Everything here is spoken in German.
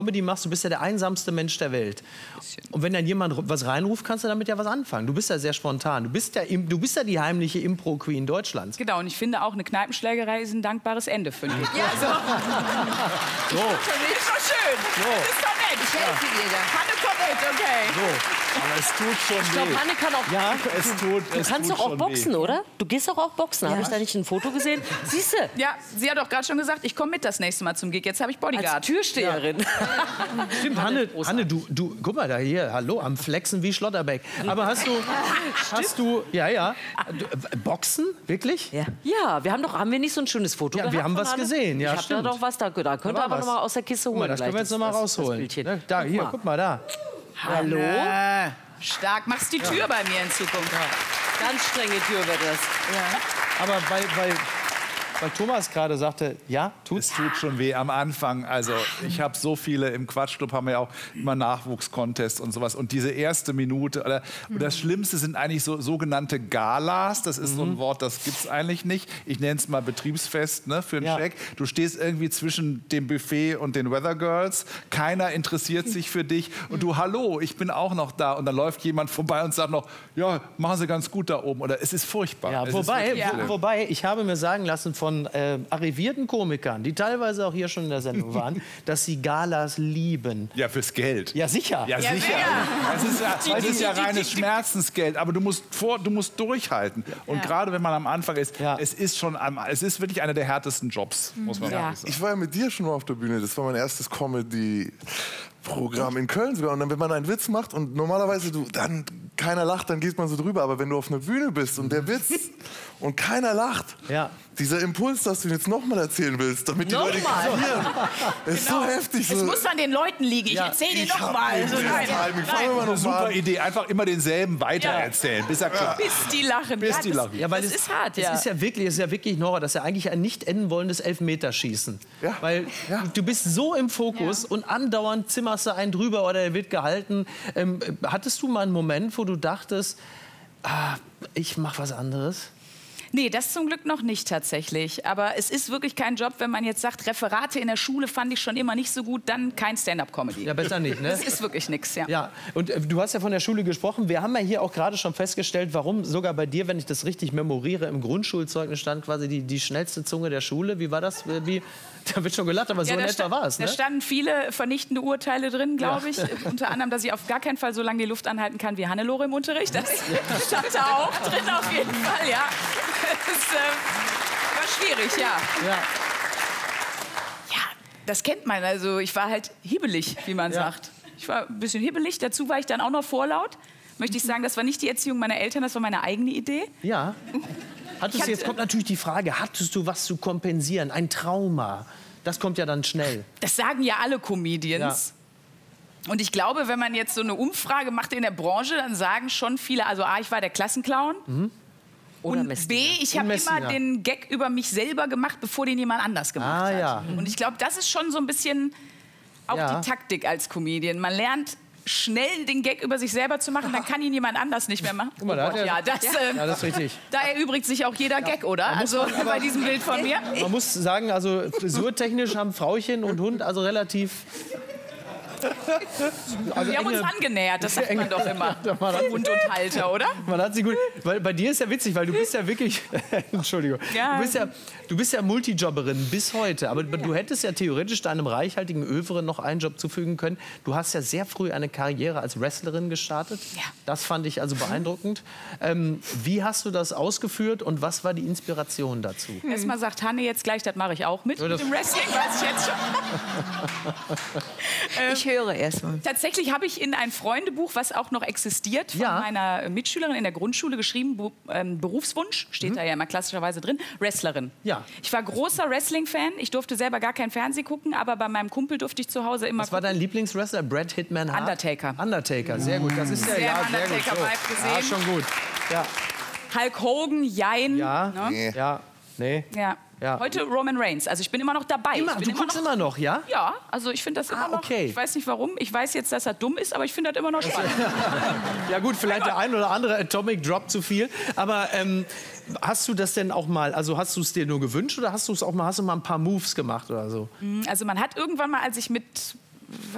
Comedy machst, du bist ja der einsamste Mensch der Welt. Und wenn dann jemand was reinruft, kannst du damit ja was anfangen. Du bist ja sehr spontan. Du bist ja die heimliche Impro-Queen Deutschlands. Genau, und ich finde auch, eine Kneipenschlägerei ist ein dankbares Ende für mich. Ja, also, So. ist doch schön. So. Das ist doch nett. Ich helfe dir da. Hanne, komm mit, okay. So. Aber es tut schon Ich glaube, weh. Hanne kann auch. Ja, Du kannst doch auch boxen, oder? Du gehst doch auch boxen. Habe ich da nicht ein Foto gesehen? Siehst du? Ja, sie hat doch gerade schon gesagt, ich komme mit das nächste Mal zum Gig. Jetzt habe ich Bodyguard. Als Türsteherin. stimmt, Hanne, du, guck mal da hier, hallo, am Flexen wie Schlotterbeck. Aber hast du, Boxen, wirklich? Ja, haben wir nicht so ein schönes Foto Ja, gehabt wir haben von was Hanne? gesehen, ja, Ich hab da stimmt. doch was da könnt ihr aber noch mal aus der Kiste Guck mal, holen. das können wir jetzt noch mal rausholen. Bildchen. Ne, da, hier, guck mal da. Hallo? Stark, machst die Tür bei mir in Zukunft. Ganz strenge Tür wird das. Aber weil Thomas gerade sagte, ja, tut's. Es tut schon weh am Anfang. Also ich habe so viele, im Quatschclub haben wir ja auch immer Nachwuchscontests und sowas. Und diese erste Minute, und das Schlimmste sind eigentlich so sogenannte Galas. Das ist so ein Wort, das gibt's eigentlich nicht. Ich nenne es mal Betriebsfest, ne, für einen Scheck. Du stehst irgendwie zwischen dem Buffet und den Weather Girls. Keiner interessiert sich für dich. Und du, hallo, ich bin auch noch da. Und dann läuft jemand vorbei und sagt noch, ja, machen Sie ganz gut da oben. Oder es ist furchtbar. Ja, Es ist wobei, wirklich schlimm. wobei, ich habe mir sagen lassen von arrivierten Komikern, die teilweise auch hier schon in der Sendung waren, dass sie Galas lieben. Ja, fürs Geld. Ja, sicher. Ja, sicher. Das ist ja reines Schmerzensgeld, aber du musst durchhalten. Und gerade wenn man am Anfang ist, es ist wirklich einer der härtesten Jobs, muss man wirklich sagen. Ich war ja mit dir schon mal auf der Bühne. Das war mein erstes Comedy-Programm in Köln sogar. Und dann, wenn man einen Witz macht und normalerweise dann keiner lacht, dann geht man so drüber. Aber wenn du auf einer Bühne bist und der Witz und keiner lacht, dieser Impuls, dass du ihn jetzt nochmal erzählen willst, damit die Leute kapieren, ist so heftig. Es muss an den Leuten liegen. Ich erzähle dir nochmal. Super Idee, einfach immer denselben weitererzählen, bis er klar. Bis die lachen. Bis die lachen. Ja, weil das ist hart, Es ist ja wirklich, Nora, das ist ja eigentlich ein nicht enden wollendes Elfmeterschießen. Ja. Weil du bist so im Fokus und andauernd zimmerst du einen drüber oder er wird gehalten. Hattest du mal einen Moment, wo du dachtest, ich mach was anderes? Nee, das zum Glück noch nicht tatsächlich. Aber es ist wirklich kein Job, wenn man jetzt sagt, Referate in der Schule fand ich schon immer nicht so gut, dann kein Stand-up-Comedy. Ja, besser nicht, ne? Das ist wirklich nichts, ja. Ja, und du hast ja von der Schule gesprochen. Wir haben ja hier auch gerade schon festgestellt, warum sogar bei dir, wenn ich das richtig memoriere, im Grundschulzeugnis stand quasi die schnellste Zunge der Schule. Wie war das? Da wird schon gelacht, aber so in etwa war es, ne? Da standen viele vernichtende Urteile drin, glaube ich. Unter anderem, dass ich auf gar keinen Fall so lange die Luft anhalten kann wie Hannelore im Unterricht. Das stand da auch drin auf jeden Fall, ja. Das war schwierig, ja. Ja, das kennt man. Also ich war halt hibbelig, wie man sagt. Ich war ein bisschen hibbelig. Dazu war ich dann auch noch vorlaut. Möchte ich sagen, das war nicht die Erziehung meiner Eltern, das war meine eigene Idee. Ja. Jetzt kommt natürlich die Frage, hattest du was zu kompensieren? Ein Trauma? Das kommt ja dann schnell. Das sagen ja alle Comedians. Ja. Und ich glaube, wenn man jetzt so eine Umfrage macht in der Branche, dann sagen schon viele, also A, ich war der Klassenclown. Oder und B, ich habe immer den Gag über mich selber gemacht, bevor den jemand anders gemacht hat. Ja. Und ich glaube, das ist schon so ein bisschen auch die Taktik als Comedian. Man lernt schnell den Gag über sich selber zu machen, dann kann ihn jemand anders nicht mehr machen. Guck mal, das ist richtig. Da erübrigt sich auch jeder Gag, oder? Also bei diesem Bild von mir. Man muss sagen, also frisurtechnisch haben Frauchen und Hund also relativ... Also wir haben uns angenähert, das sagt man doch immer. Hund und Halter, oder? Man hat sie gut. Weil bei dir ist ja witzig, weil du bist ja wirklich, Entschuldigung, du bist ja Multijobberin bis heute. Aber du hättest ja theoretisch deinem reichhaltigen Övre noch einen Job zufügen können. Du hast ja sehr früh eine Karriere als Wrestlerin gestartet. Ja. Das fand ich also beeindruckend. Wie hast du das ausgeführt und was war die Inspiration dazu? Erstmal sagt Hanne jetzt gleich, das mache ich auch mit dem Wrestling, weiß ich jetzt schon. Ich höre erstmal. Tatsächlich habe ich in ein Freundebuch, was auch noch existiert, von meiner Mitschülerin in der Grundschule geschrieben, Berufswunsch, steht da ja immer klassischerweise drin, Wrestlerin. Ja. Ich war großer Wrestling-Fan, ich durfte selber gar kein Fernsehen gucken, aber bei meinem Kumpel durfte ich zu Hause immer gucken. Was war dein Lieblingswrestler? Bret Hitman Hart? Undertaker. Undertaker, sehr gut. Das ist sehr Undertaker-Vibe gesehen. Ah, schon gut. Ja. Hulk Hogan, Jein. Ja, ne? Nee. Ja. Ja. Heute Roman Reigns. Also ich bin immer noch dabei. Du guckst immer noch, ja? Ja, also ich finde das immer noch. Okay. Ich weiß nicht warum. Ich weiß jetzt, dass er dumm ist, aber ich finde das immer noch spannend. Ja gut, vielleicht der ein oder andere Atomic Drop zu viel. Aber hast du das denn auch mal, also hast du es dir nur gewünscht oder hast du mal ein paar Moves gemacht oder so? Also man hat irgendwann mal, als ich mit